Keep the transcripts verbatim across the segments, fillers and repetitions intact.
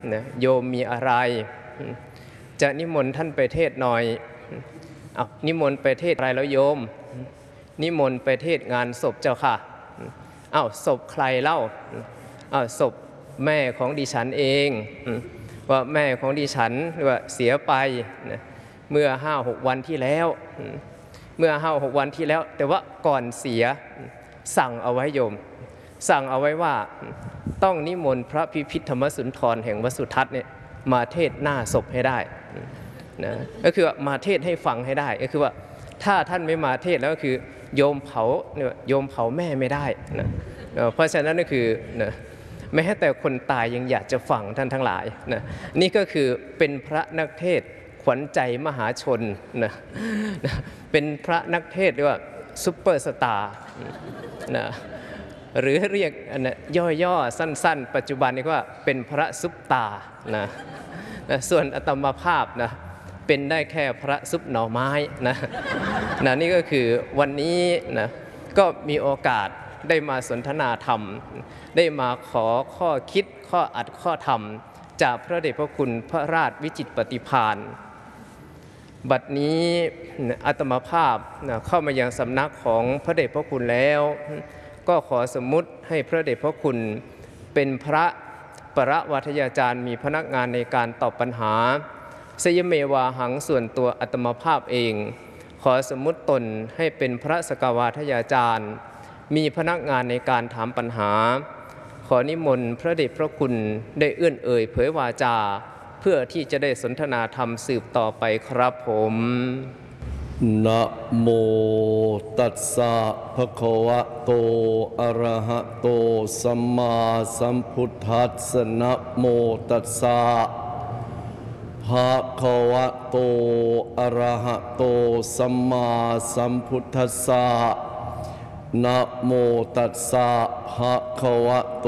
นะโยมมีอะไรจะนิมนต์ท่านไปเทศหน่อยเอานิมนต์ไปเทศอะไรแล้วโยมนิมนต์ไปเทศงานศพเจ้าค่ะอ้าวศพใครเล่าอ้าวศพแม่ของดิฉันเองว่าแม่ของดิฉันว่าเสียไปเมื่อห้าหกวันที่แล้วเมื่อห้าหกวันที่แล้วแต่ว่าก่อนเสียสั่งเอาไว้โยมสั่งเอาไว้ว่าต้องนิมนต์พระพิพิธธรรมสุนทรแห่งวสุทัศน์เนี่ยมาเทศหน้าศพให้ได้นะก็คือมาเทศให้ฟังให้ได้ก็คือว่าถ้าท่านไม่มาเทศแล้วก็คือโยมเผาโยมเผาแม่ไม่ได้นะเพราะฉะนั้นก็คือนะแม้แต่คนตายยังอยากจะฟังท่านทั้งหลายนะนี่ก็คือเป็นพระนักเทศขวัญใจมหาชนนะนะเป็นพระนักเทศเรียกว่าซุปเปอร์สตาร์นะหรือเรียกย่อๆสั้นๆปัจจุบันนี้ว่าเป็นพระซุปตานะนะส่วนอาตมาภาพนะเป็นได้แค่พระซุปหน่อไม้นะนะนี่ก็คือวันนี้นะก็มีโอกาสได้มาสนทนาธรรมได้มาขอข้อคิดข้ออัดข้อธรรมจากพระเดชพระคุณพระราชวิจิตรปฏิภาณบัดนี้อาตมาภาพเข้ามายังสำนักของพระเดชพระคุณแล้วก็ขอสมมุติให้พระเดชพระคุณเป็นพระประวัทยาจารย์มีพนักงานในการตอบปัญหาสยเมวาหังส่วนตัวอาตมาภาพเองขอสมมุติตนให้เป็นพระสกวาทยาจารย์มีพนักงานในการถามปัญหาขอนิมนต์พระเดชพระคุณได้เอื้อนเอ่ยเผยวาจาเพื่อที่จะได้สนทนาธรรมสืบต่อไปครับผมนะโมตัสสะภะคะวะโตอะระหะโตสัมมาสัมพุทธัสสะนะโมตัสสะภะคะวะโตอะระหะโตสัมมาสัมพุทธัสสะนะโมตัสสะภะคะวะโต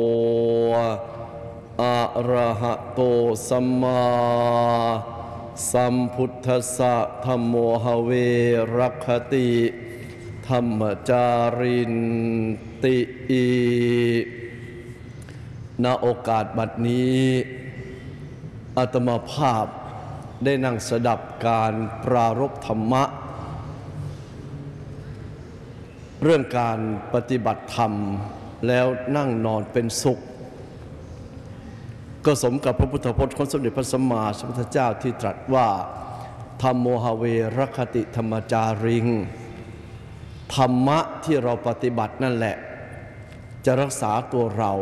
อะระหะโตสัมมาสัมพุทธัสสะธัมโมหเวรัคติธัมมจารินติอิณโอกาสบัดนี้อาตมาภาพได้นั่งสดับการปรารภธรรมะเรื่องการปฏิบัติธรรมแล้วนั่งนอนเป็นสุขก็สมกับพระพุทธพจน์ของสมเด็จพระสัมมาสัมพุทธเจ้าที่ตรัสว่าธัมโมหเวรัคติธรรมจาริงธรรมะที่เราปฏิบัตินั่นแหละจะรักษาตัวเรา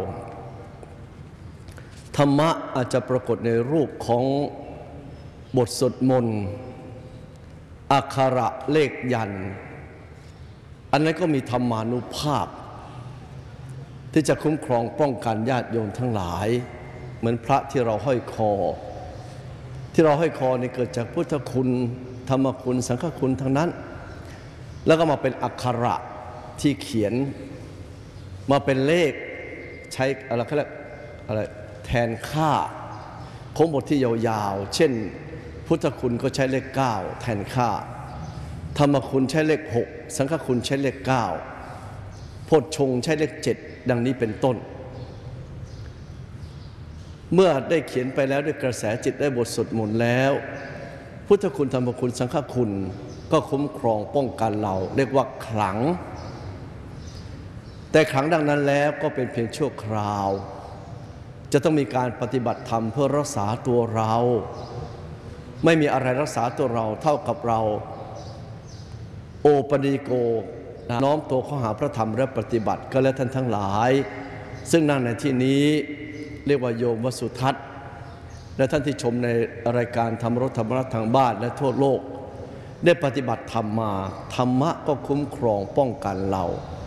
ธรรมะอาจจะปรากฏในรูปของบทสวดมนต์อักขระเลขยันต์อันนั้นก็มีธรรมานุภาพที่จะคุ้มครองป้องกันญาติโยมทั้งหลายเหมือนพระที่เราห้อยคอที่เราห้อยคอนี่เกิดจากพุทธคุณธรรมคุณสังฆคุณทั้งนั้นแล้วก็มาเป็นอักขระที่เขียนมาเป็นเลขใช้อะไรเขาเรียกอะไรแทนค่าของบทที่ยาวๆเช่นพุทธคุณก็ใช้เลขเก้าแทนค่าธรรมคุณใช้เลขหกสังฆคุณใช้เลขเก้าโพชฌงค์ใช้เลขเจ็ดดังนี้เป็นต้นเมื่อได้เขียนไปแล้วด้วยกระแสจิตได้บทสวดมนต์แล้วพุทธคุณธรรมคุณสังฆคุณก็คุ้มครองป้องกันเราเรียกว่าขลังแต่ขลังดังนั้นแล้วก็เป็นเพียงชั่วคราวจะต้องมีการปฏิบัติธรรมเพื่อรักษาตัวเราไม่มีอะไรรักษาตัวเราเท่ากับเราโอปนิโกน้อมตัวเข้าหาพระธรรมและปฏิบัติก็แล้วท่านทั้งหลายซึ่งนั่งในที่นี้เรียกว่าโยมวสุทัศน์และท่านที่ชมในรายการธรรมรสธรรมรัตน์ทางบ้านและทั่วโลกได้ปฏิบัติธรรมมาธรรมะก็คุ้มครองป้องกันเรา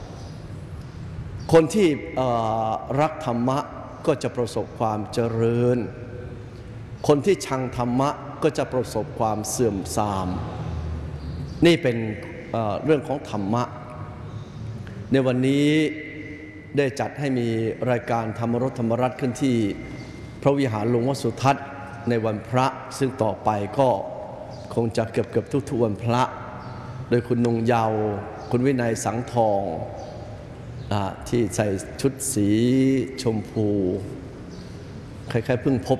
คนที่รักธรรมะก็จะประสบความเจริญคนที่ชังธรรมะก็จะประสบความเสื่อมทรามนี่เป็นเอ่อเรื่องของธรรมะในวันนี้ได้จัดให้มีรายการธรรมรสธรรมรัตน์ขึ้นที่พระวิหารหลวงวสุทัศน์ในวันพระซึ่งต่อไปก็คงจะเกือบเกือบทุกๆวันพระโดยคุณนงเยาว์คุณวินัยสังทองที่ใส่ชุดสีชมพูคล้ายๆเพิ่งพบ